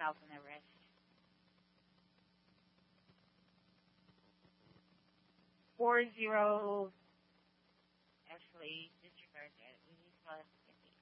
myself on the wrist. Four zero. Actually, disregard that. We still have to get the